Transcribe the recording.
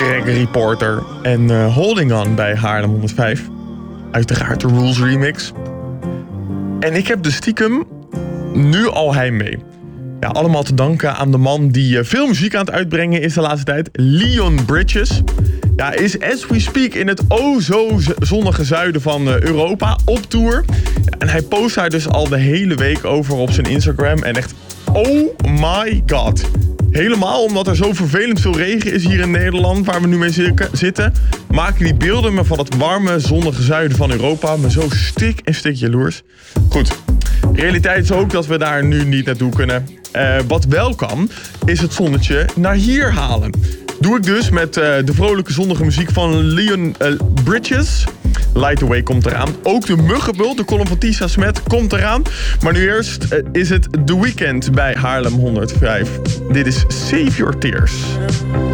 Gregory Porter en Holding On bij Haarlem 105. Uiteraard de Rules remix. En ik heb de stiekem nu al heimwee. Ja, allemaal te danken aan de man die veel muziek aan het uitbrengen is de laatste tijd. Leon Bridges. Ja, is as we speak in het zo zonnige zuiden van Europa op tour. Ja, en hij post daar dus al de hele week over op zijn Instagram. En echt, oh my god. Helemaal omdat er zo vervelend veel regen is hier in Nederland, waar we nu mee zitten, maken die beelden me van het warme, zonnige zuiden van Europa me zo stik en stik jaloers. Goed, realiteit is ook dat we daar nu niet naartoe kunnen. Wat wel kan, is het zonnetje naar hier halen. Doe ik dus met de vrolijke zonnige muziek van Leon Bridges. Light Away komt eraan. Ook de Muggenbult, de column van Tisa Smet, komt eraan. Maar nu eerst is het The Weeknd bij Haarlem 105. Dit is Save Your Tears.